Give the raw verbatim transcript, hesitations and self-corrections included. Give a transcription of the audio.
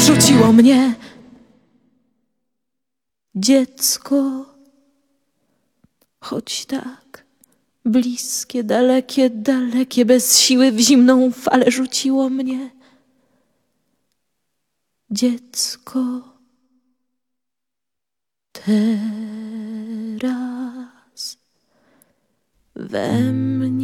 rzuciło mnie. Dziecko, choć tak bliskie, dalekie, dalekie, bez siły w zimną falę rzuciło mnie. Dziecko, teraz we mnie.